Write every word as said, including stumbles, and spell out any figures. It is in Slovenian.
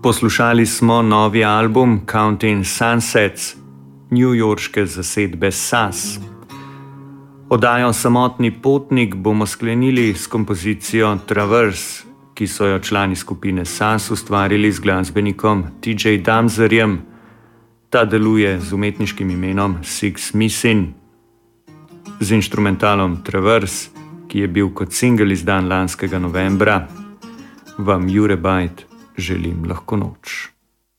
Poslušali smo novi album Counting Sunsets, newyorške zasedbe S A S. Oddajo Samotni potnik bomo sklenili s kompozicijo Traverse, ki so jo člani skupine S A S ustvarili z glasbenikom T J Damserjem. Ta deluje z umetniškim imenom Six Missing. Z inštrumentalom Traverse, ki je bil kot singel izdan lanskega novembra, vam Jure Bajt želim lahko noč.